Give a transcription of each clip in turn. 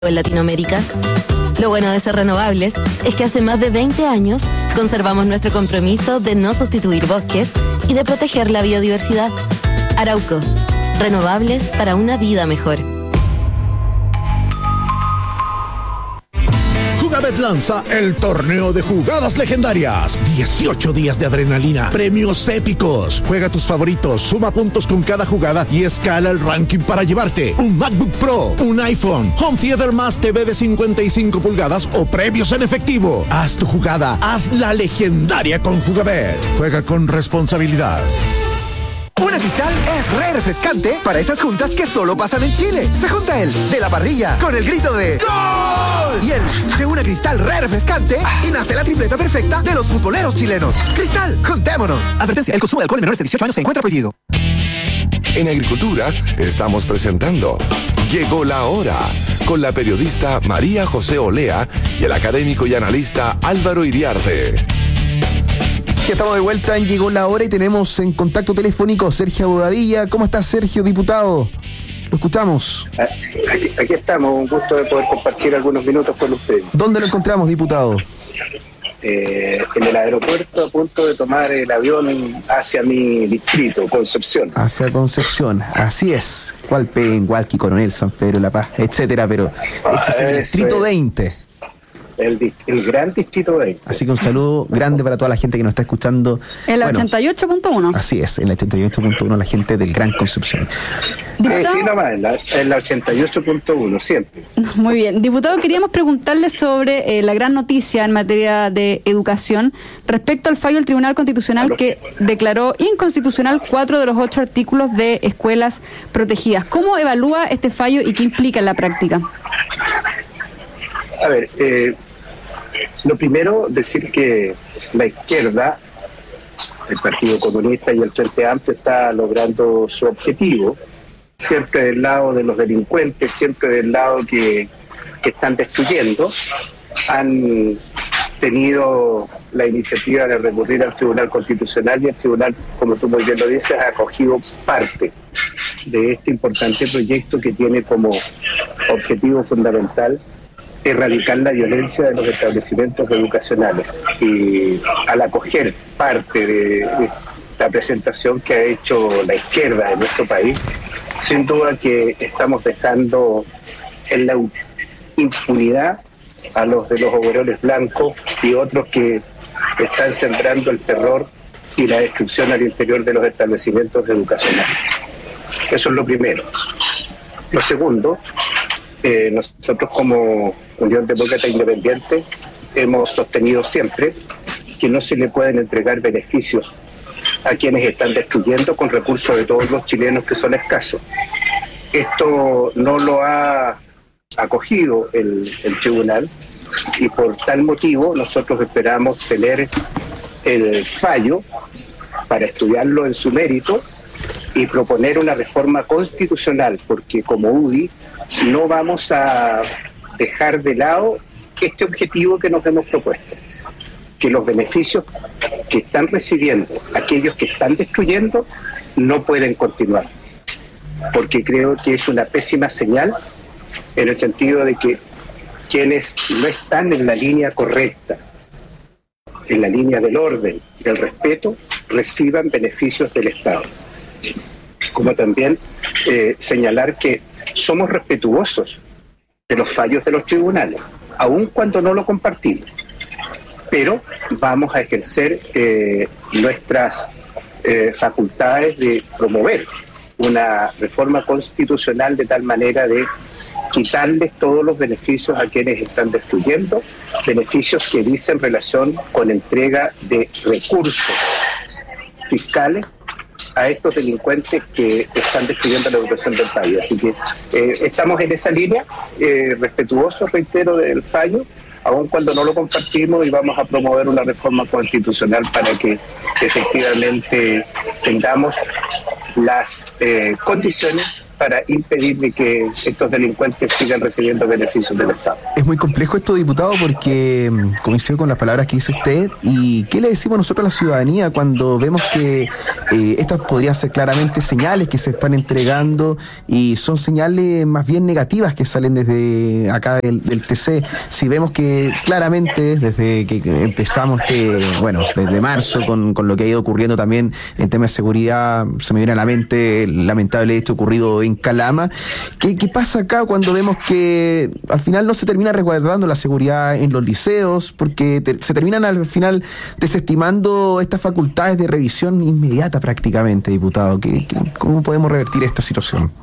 en Latinoamérica. Lo bueno de ser renovables es que hace más de 20 años conservamos nuestro compromiso de no sustituir bosques y de proteger la biodiversidad. Arauco, renovables para una vida mejor. Jugabet lanza el torneo de jugadas legendarias. 18 días de adrenalina, premios épicos. Juega tus favoritos, suma puntos con cada jugada y escala el ranking para llevarte un MacBook Pro, un iPhone, Home Theater más TV de 55 pulgadas o premios en efectivo. Haz tu jugada, haz la legendaria con Jugabet. Juega con responsabilidad. Una Cristal es re refrescante para esas juntas que solo pasan en Chile. Se junta el de la parrilla con el grito de ¡Gol! Y el de una Cristal re refrescante y nace la tripleta perfecta de los futboleros chilenos. Cristal, juntémonos. Advertencia, el consumo de alcohol en menores de 18 años se encuentra prohibido. En Agricultura estamos presentando Llegó la Hora con la periodista María José Olea y el académico y analista Álvaro Iriarte. Ya estamos de vuelta en Llegó la Hora y tenemos en contacto telefónico Sergio Bobadilla. ¿Cómo estás, Sergio, diputado? Lo escuchamos. Aquí estamos, un gusto de poder compartir algunos minutos con ustedes. ¿Dónde lo encontramos, diputado? En el aeropuerto, a punto de tomar el avión hacia mi distrito, Concepción. Hacia Concepción, así es. Hualpén, Hualqui, Coronel, San Pedro, La Paz, etcétera, pero ese es el distrito 20. El gran distrito 20. Así que un saludo grande para toda la gente que nos está escuchando. En la 88.1. Así es, en la 88.1 la gente del Gran Concepción. Sí, nomás, en la 88.1, siempre. Muy bien. Diputado, queríamos preguntarle sobre la gran noticia en materia de educación respecto al fallo del Tribunal Constitucional que declaró inconstitucional 4 de los 8 artículos de escuelas protegidas. ¿Cómo evalúa este fallo y qué implica en la práctica? A ver, lo primero, decir que la izquierda, el Partido Comunista y el Frente Amplio está logrando su objetivo, siempre del lado de los delincuentes, siempre del lado que están destruyendo. Han tenido la iniciativa de recurrir al Tribunal Constitucional y el Tribunal, como tú muy bien lo dices, ha acogido parte de este importante proyecto que tiene como objetivo fundamental erradicar la violencia de los establecimientos educacionales. Y al acoger parte de la presentación que ha hecho la izquierda en nuestro país, sin duda que estamos dejando en la impunidad a los de los overoles blancos y otros que están sembrando el terror y la destrucción al interior de los establecimientos educacionales. Eso es lo primero. Lo segundo, nosotros como Unión Demócrata Independiente hemos sostenido siempre que no se le pueden entregar beneficios a quienes están destruyendo con recursos de todos los chilenos que son escasos. Esto no lo ha acogido el tribunal y por tal motivo nosotros esperamos tener el fallo para estudiarlo en su mérito y proponer una reforma constitucional, porque como UDI no vamos a dejar de lado este objetivo que nos hemos propuesto, que los beneficios que están recibiendo aquellos que están destruyendo no pueden continuar, porque creo que es una pésima señal en el sentido de que quienes no están en la línea correcta, en la línea del orden, del respeto, reciban beneficios del Estado. Como también señalar que somos respetuosos de los fallos de los tribunales, aun cuando no lo compartimos, pero vamos a ejercer nuestras facultades de promover una reforma constitucional de tal manera de quitarles todos los beneficios a quienes están destruyendo, beneficios que dicen relación con entrega de recursos fiscales a estos delincuentes que están destruyendo la educación del país. Así que estamos en esa línea, respetuosos, reitero, del fallo, aun cuando no lo compartimos, y vamos a promover una reforma constitucional para que efectivamente tengamos las condiciones para impedir de que estos delincuentes sigan recibiendo beneficios del Estado. Es muy complejo esto, diputado, porque coincido con las palabras que dice usted. ¿Y qué le decimos nosotros a la ciudadanía cuando vemos que estas podrían ser claramente señales que se están entregando y son señales más bien negativas que salen desde acá del TC? Si vemos que claramente desde que empezamos desde marzo con lo que ha ido ocurriendo también en temas de seguridad, se me viene a la mente el lamentable hecho ocurrido en Calama. ¿Qué pasa acá cuando vemos que al final no se termina resguardando la seguridad en los liceos, porque se terminan al final desestimando estas facultades de revisión inmediata prácticamente, diputado? ¿Cómo podemos revertir esta situación?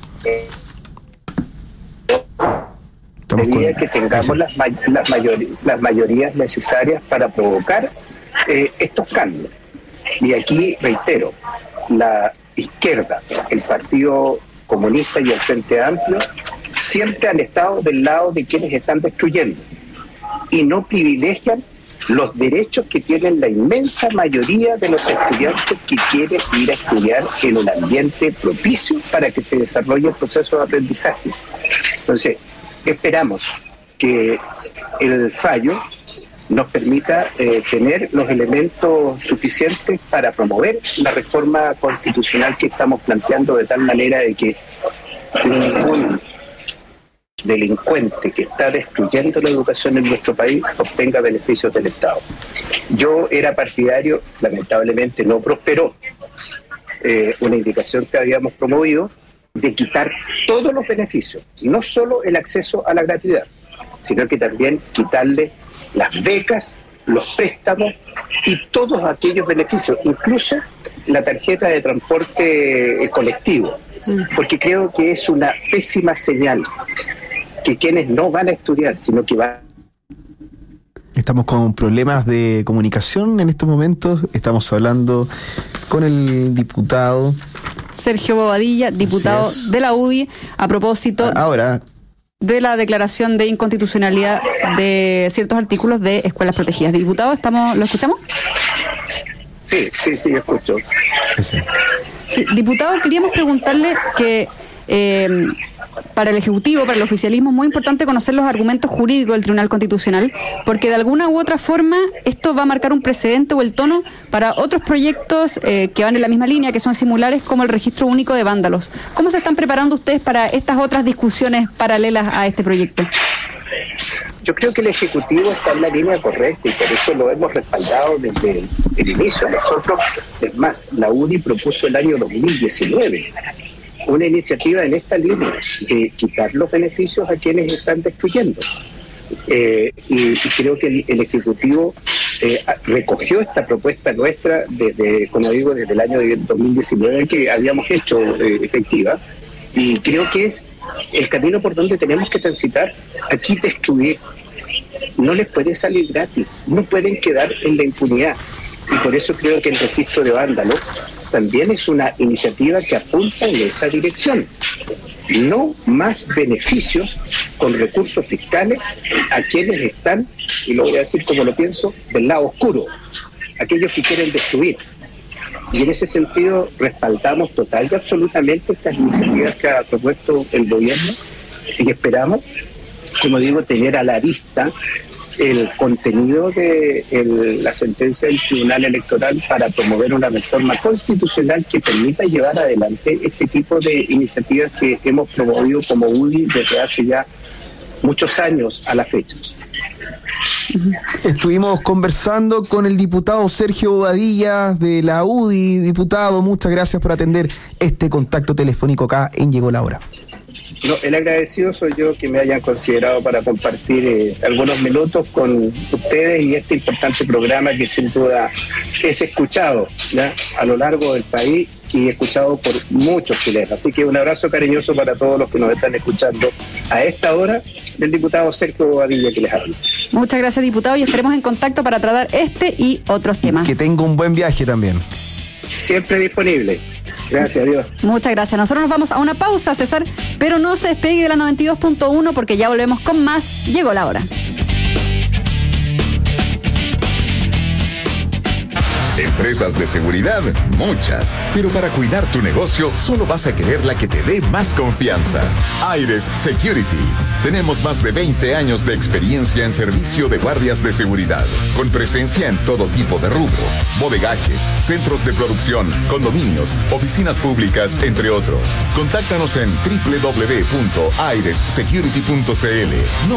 Sería que tengamos las mayorías necesarias para provocar estos cambios. Y aquí reitero, la izquierda, el Partido Comunista y el Frente Amplio siempre han estado del lado de quienes están destruyendo y no privilegian los derechos que tienen la inmensa mayoría de los estudiantes que quieren ir a estudiar en un ambiente propicio para que se desarrolle el proceso de aprendizaje. Entonces, esperamos que el fallo nos permita tener los elementos suficientes para promover la reforma constitucional que estamos planteando, de tal manera de que ningún delincuente que está destruyendo la educación en nuestro país obtenga beneficios del Estado. Yo era partidario, lamentablemente no prosperó, una indicación que habíamos promovido, de quitar todos los beneficios, no solo el acceso a la gratuidad, sino que también quitarle las becas, los préstamos y todos aquellos beneficios, incluso la tarjeta de transporte colectivo, porque creo que es una pésima señal que quienes no van a estudiar, sino que van... Estamos con problemas de comunicación en estos momentos. Estamos hablando con el diputado Sergio Bobadilla, diputado de la UDI, a propósito de la declaración de inconstitucionalidad de ciertos artículos de escuelas protegidas. Diputado, ¿lo escuchamos? Sí, escucho. Sí, diputado, queríamos preguntarle que para el Ejecutivo, para el oficialismo, es muy importante conocer los argumentos jurídicos del Tribunal Constitucional, porque de alguna u otra forma esto va a marcar un precedente o el tono para otros proyectos que van en la misma línea, que son similares, como el registro único de vándalos. ¿Cómo se están preparando ustedes para estas otras discusiones paralelas a este proyecto? Yo creo que el Ejecutivo está en la línea correcta y por eso lo hemos respaldado desde el inicio. Nosotros, es más, la UDI propuso el año 2019 una iniciativa en esta línea de quitar los beneficios a quienes están destruyendo. Y creo que el Ejecutivo recogió esta propuesta nuestra desde, como digo, desde el año 2019 que habíamos hecho efectiva, y creo que es el camino por donde tenemos que transitar. Aquí destruir no les puede salir gratis, no pueden quedar en la impunidad, y por eso creo que el registro de vándalos también es una iniciativa que apunta en esa dirección. No más beneficios con recursos fiscales a quienes están, y lo voy a decir como lo pienso, del lado oscuro, aquellos que quieren destruir. Y en ese sentido respaldamos total y absolutamente estas iniciativas que ha propuesto el gobierno, y esperamos, como digo, tener a la vista el contenido de la sentencia del Tribunal Electoral para promover una reforma constitucional que permita llevar adelante este tipo de iniciativas que hemos promovido como UDI desde hace ya muchos años a la fecha. Estuvimos conversando con el diputado Sergio Bobadilla de la UDI. Diputado, muchas gracias por atender este contacto telefónico acá en Llegó la Hora. No, el agradecido soy yo, que me hayan considerado para compartir algunos minutos con ustedes y este importante programa que sin duda es escuchado, ¿ya?, a lo largo del país y escuchado por muchos chilenos. Así que un abrazo cariñoso para todos los que nos están escuchando a esta hora, del diputado Sergio Bobadilla que les habla. Muchas gracias, diputado, y estaremos en contacto para tratar este y otros temas. Que tenga un buen viaje también. Siempre disponible. Gracias, Dios. Muchas gracias. Nosotros nos vamos a una pausa, César, pero no se despegue de la 92.1 porque ya volvemos con más. Llegó la hora. Empresas de seguridad, muchas. Pero para cuidar tu negocio, solo vas a querer la que te dé más confianza. Aires Security. Tenemos más de 20 años de experiencia en servicio de guardias de seguridad, con presencia en todo tipo de rubro, bodegajes, centros de producción, condominios, oficinas públicas, entre otros. Contáctanos en www.airessecurity.cl.